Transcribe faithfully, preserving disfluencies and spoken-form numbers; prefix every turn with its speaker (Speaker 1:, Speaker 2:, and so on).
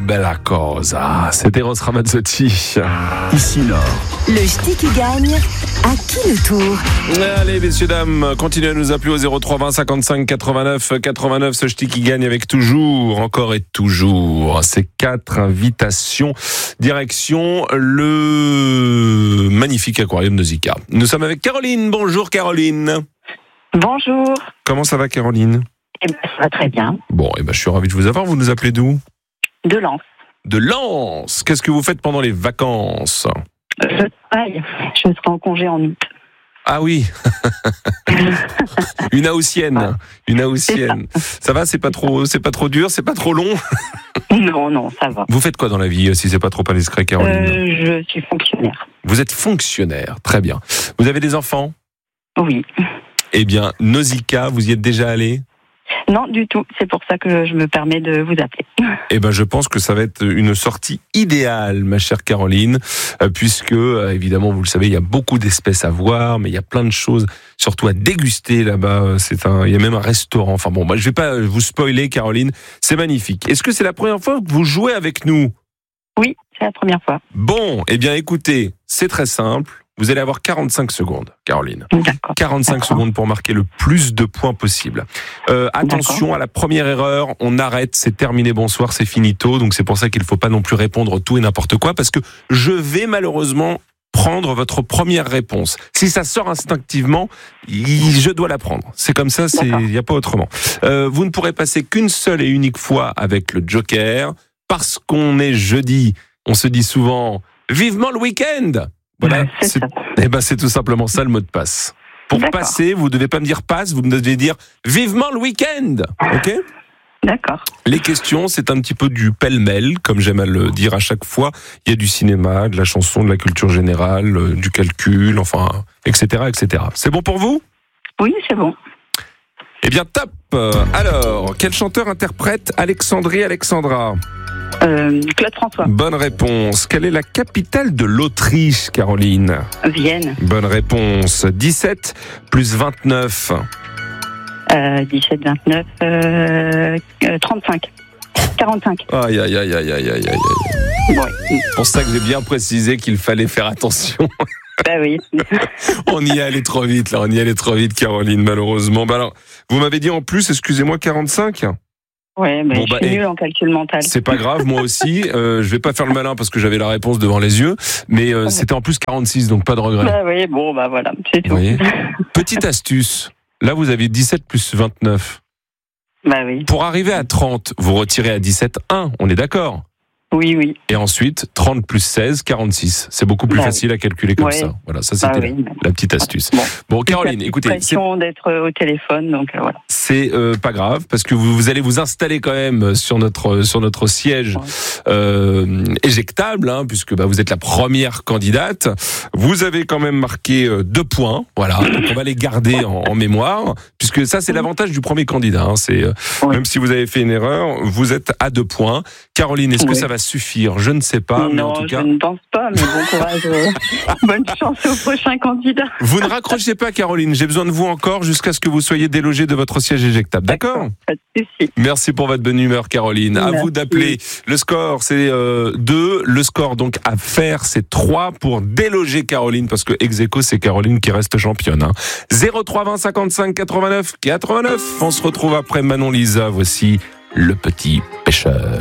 Speaker 1: bella cosa. C'était Eros Ramazzotti.
Speaker 2: Ici Nord.
Speaker 3: Le ch'ti qui gagne, à qui le tour?
Speaker 1: Allez, messieurs, dames, continuez à nous appeler au zéro trois vingt cinquante-cinq quatre-vingt-neuf quatre-vingt-neuf. Ce ch'ti qui gagne avec toujours, encore et toujours, ces quatre invitations. Direction le magnifique aquarium de Zika. Nous sommes avec Caroline. Bonjour, Caroline.
Speaker 4: Bonjour.
Speaker 1: Comment ça va, Caroline?
Speaker 4: Eh ben, ça va très bien.
Speaker 1: Bon, eh ben, je suis ravi de vous avoir. Vous nous appelez d'où?
Speaker 4: De Lens.
Speaker 1: De Lens. Qu'est-ce que vous faites pendant les vacances?
Speaker 4: Je travaille. Je serai en congé en août.
Speaker 1: Ah oui. Une haussienne. Une haussienne. Ça. ça va, c'est pas trop, c'est pas trop dur, c'est pas trop long?
Speaker 4: Non, non, ça va.
Speaker 1: Vous faites quoi dans la vie, si c'est pas trop indiscret, Caroline?
Speaker 4: euh, Je suis fonctionnaire.
Speaker 1: Vous êtes fonctionnaire, très bien. Vous avez des enfants?
Speaker 4: Oui.
Speaker 1: Eh bien, Nausicaa, vous y êtes déjà allé?
Speaker 4: Non, du tout. C'est pour ça que je me permets de vous appeler.
Speaker 1: Eh ben, je pense que ça va être une sortie idéale, ma chère Caroline, puisque, évidemment, vous le savez, il y a beaucoup d'espèces à voir, mais il y a plein de choses, surtout à déguster là-bas. C'est un, il y a même un restaurant. Enfin bon, bah, je vais pas vous spoiler, Caroline. C'est magnifique. Est-ce que c'est la première fois que vous jouez avec nous?
Speaker 4: Oui, c'est la première fois.
Speaker 1: Bon, eh bien, écoutez, c'est très simple. Vous allez avoir quarante-cinq secondes, Caroline.
Speaker 4: D'accord.
Speaker 1: quarante-cinq
Speaker 4: D'accord.
Speaker 1: secondes pour marquer le plus de points possible. Euh, attention,
Speaker 4: D'accord.
Speaker 1: à la première erreur, on arrête, c'est terminé, bonsoir, c'est finito. Donc c'est pour ça qu'il ne faut pas non plus répondre tout et n'importe quoi, parce que je vais malheureusement prendre votre première réponse. Si ça sort instinctivement, je dois la prendre. C'est comme ça, c'est, il n'y a pas autrement. Euh, vous ne pourrez passer qu'une seule et unique fois avec le Joker, parce qu'on est jeudi. On se dit souvent, vivement le week-end. Voilà,
Speaker 4: c'est
Speaker 1: c'est,
Speaker 4: ça.
Speaker 1: eh ben c'est tout simplement ça le mot de passe. Pour
Speaker 4: D'accord.
Speaker 1: passer, vous ne devez pas me dire passe, vous me devez dire vivement le week-end. Ok ?
Speaker 4: D'accord.
Speaker 1: Les questions, c'est un petit peu du pêle-mêle, comme j'aime à le dire à chaque fois. Il y a du cinéma, de la chanson, de la culture générale, euh, du calcul, enfin, et cetera, et cetera. C'est bon pour vous ?
Speaker 4: Oui, c'est bon.
Speaker 1: Eh bien, top. Alors, quel chanteur interprète Alexandrie Alexandra ?
Speaker 4: Euh, Claude François.
Speaker 1: Bonne réponse. Quelle est la capitale de l'Autriche, Caroline ?
Speaker 4: Vienne.
Speaker 1: Bonne réponse. dix-sept plus vingt-neuf.
Speaker 4: Euh, dix-sept, vingt-neuf, euh, euh, trente-cinq. quarante-cinq.
Speaker 1: Aïe, aïe, aïe, aïe, aïe, aïe, aïe.
Speaker 4: Ouais.
Speaker 1: C'est pour ça que j'ai bien précisé qu'il fallait faire attention.
Speaker 4: Bah oui.
Speaker 1: On y est allé trop vite, là. On y est allé trop vite, Caroline, malheureusement. Bah alors, vous m'avez dit en plus, excusez-moi, quarante-cinq ?
Speaker 4: Ouais, mais
Speaker 1: Bon,
Speaker 4: je
Speaker 1: bah,
Speaker 4: suis
Speaker 1: et-
Speaker 4: nulle en calcul mental.
Speaker 1: C'est pas grave, moi aussi. Euh, je vais pas faire le malin parce que j'avais la réponse devant les yeux. Mais euh, c'était en plus quarante-six, donc pas de regret.
Speaker 4: Bah oui, bon, bah voilà, c'est
Speaker 1: Vous
Speaker 4: tout.
Speaker 1: voyez ? Petite astuce. Là, vous avez dix-sept plus vingt-neuf.
Speaker 4: Bah oui.
Speaker 1: Pour arriver à trente, vous retirez à dix-sept un. On est d'accord ?
Speaker 4: Oui, oui.
Speaker 1: Et ensuite, trente plus seize, quarante-six. C'est beaucoup plus
Speaker 4: Bah
Speaker 1: facile à calculer comme
Speaker 4: Ouais.
Speaker 1: ça. Voilà, ça
Speaker 4: Bah
Speaker 1: c'était
Speaker 4: oui.
Speaker 1: la, la petite astuce.
Speaker 4: Bon.
Speaker 1: Bon, Caroline,
Speaker 4: J'ai
Speaker 1: écoutez, c'est,
Speaker 4: l'impression d'être euh, au téléphone, donc euh, voilà.
Speaker 1: c'est euh, pas grave parce que vous, vous allez vous installer quand même sur notre sur notre siège
Speaker 4: Ouais.
Speaker 1: euh, éjectable, hein, puisque bah, vous êtes la première candidate. Vous avez quand même marqué euh, deux points, voilà. Donc on va les garder en, en mémoire, puisque ça c'est l'avantage du premier candidat. Hein, c'est euh,
Speaker 4: Ouais.
Speaker 1: même si vous avez fait une erreur, vous êtes à deux points. Caroline, est-ce que
Speaker 4: Ouais.
Speaker 1: ça va suffire? Je ne sais pas, mais
Speaker 4: non,
Speaker 1: en tout
Speaker 4: je
Speaker 1: cas.
Speaker 4: ne pense pas, mais bon courage. euh, bonne chance au prochain candidat.
Speaker 1: Vous ne raccrochez pas, Caroline. J'ai besoin de vous encore jusqu'à ce que vous soyez délogée de votre siège éjectable. D'accord ?
Speaker 4: Pas de souci.
Speaker 1: Merci pour votre bonne humeur, Caroline. À
Speaker 4: Merci.
Speaker 1: vous d'appeler. Le score, c'est euh, deux. Le score, donc, à faire, c'est trois pour déloger Caroline, parce que ex aequo, c'est Caroline qui reste championne. Hein. zéro trois vingt cinquante-cinq quatre-vingt-neuf quatre-vingt-neuf. On se retrouve après Manon Lisa. Voici Le Petit Pêcheur.